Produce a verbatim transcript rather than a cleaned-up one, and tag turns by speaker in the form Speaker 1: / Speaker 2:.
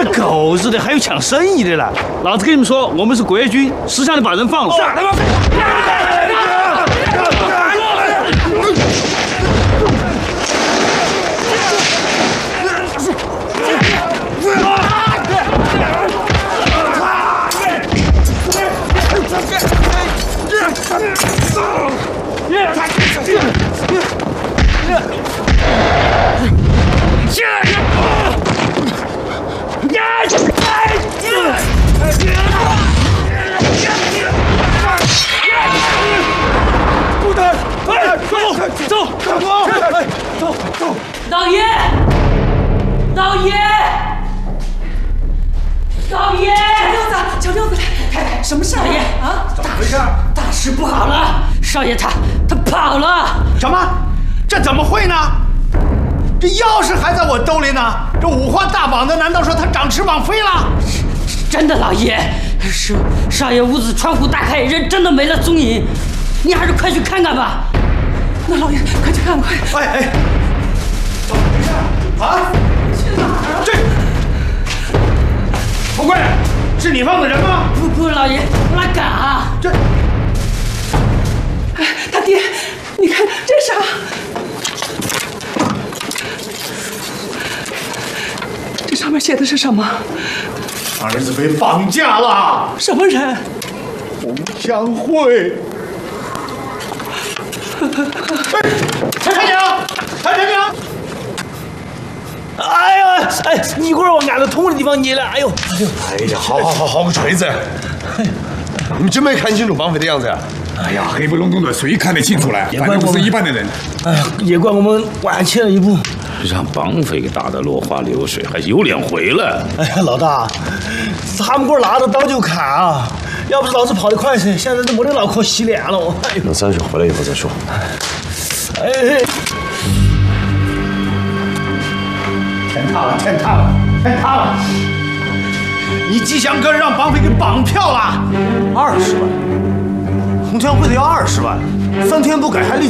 Speaker 1: 那狗日的，还有抢生意的了！老子跟你们说，我们是国业军，识相的把人放了。傻他妈！不得！快走走走走走！
Speaker 2: 老爷，老爷，老爷！
Speaker 3: 小六子，小六子，太太，什么事？
Speaker 2: 老爷
Speaker 3: 啊，
Speaker 1: 怎么回事？
Speaker 2: 大事不好了！少爷他他跑了！
Speaker 1: 什么？这怎么会呢？这钥匙还在我兜里呢。这五花大绑的，难道说他长翅膀飞了？
Speaker 2: 真的，老爷，是少爷屋子窗户大开，人真的没了踪影。你还是快去看看吧。
Speaker 3: 那老爷，快去看快！
Speaker 1: 哎哎，怎么回事啊？
Speaker 3: 去哪儿啊？
Speaker 1: 这，富贵，是你放的人吗？
Speaker 2: 不不，老爷，我哪敢啊？
Speaker 1: 这，
Speaker 3: 哎，他爹，你看这啥？这上面写的是什么？
Speaker 1: 儿子被绑架了。
Speaker 3: 什么人？
Speaker 1: 洪湘慧。哎，陈长娘，陈长娘。哎呀，哎，一会儿往俺的痛的地方捏了。哎呦，哎呦，
Speaker 4: 哎呀，好好好好个锤子！你真没看清楚绑匪的样子呀？
Speaker 5: 哎呀，黑不隆咚的，谁看得清楚来？反正不是一般的人。
Speaker 1: 哎呀，也怪我们晚欠了一步，
Speaker 6: 让绑匪给打得落花流水，还有脸回来？
Speaker 1: 哎呀，老大，他们给我拿着刀就砍啊！要不是老子跑得快些，现在都没得脑壳洗脸了。我，哎呦，
Speaker 4: 等三水回来以后再说。
Speaker 1: 哎，天塌了，天塌了，天塌了！你吉祥哥让绑匪给绑票了，二十万。洪湘慧的要二十万，三天不改还立。